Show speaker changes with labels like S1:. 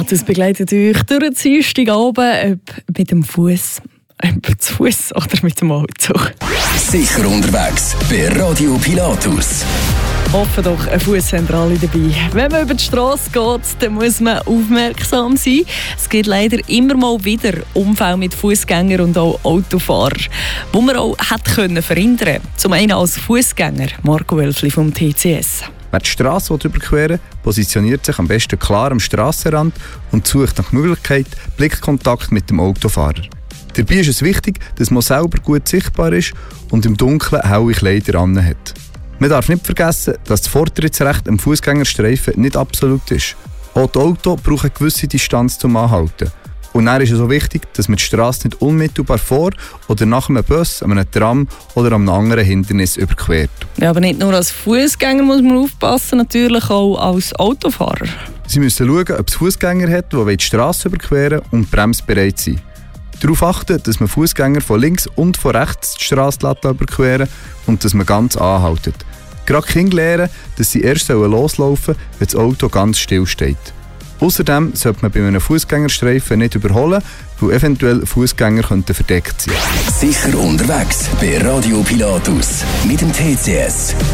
S1: Pilatus begleitet euch durch den Dienstagabend, ob mit dem Fuß, zu Fuß oder mit dem Auto.
S2: Sicher unterwegs bei Radio Pilatus.
S1: Hoffen doch, ein Fußhändler alle dabei. Wenn man über die Straße geht, dann muss man aufmerksam sein. Es gibt leider immer mal wieder Unfälle mit Fußgängern und auch Autofahrern, die man auch hätte verhindern können. Zum einen als Fußgänger, Marco Wölfli vom TCS.
S3: Wer die Strasse überqueren will, positioniert sich am besten klar am Strassenrand und sucht nach Möglichkeit Blickkontakt mit dem Autofahrer. Dabei ist es wichtig, dass man selber gut sichtbar ist und im Dunkeln helle Kleider anhat. Man darf nicht vergessen, dass das Vortrittsrecht am Fußgängerstreifen nicht absolut ist. Auch die Autos brauchen eine gewisse Distanz zum Anhalten. Und dann ist es auch wichtig, dass man die Strasse nicht unmittelbar vor oder nach einem Bus, einem Tram oder einem anderen Hindernis überquert.
S1: Ja, aber nicht nur als Fußgänger muss man aufpassen, natürlich auch als Autofahrer.
S3: Sie müssen schauen, ob es Fußgänger hat, die die Strasse überqueren und bremsbereit sind. Darauf achten, dass man Fußgänger von links und von rechts die Strasse überqueren und dass man ganz anhaltet. Gerade Kinder lernen, dass sie erst loslaufen sollen, wenn das Auto ganz still steht. Außerdem sollte man bei einem Fußgängerstreifen nicht überholen, weil eventuell Fußgänger verdeckt sein könnten.
S2: Sicher unterwegs bei Radio Pilatus mit dem TCS.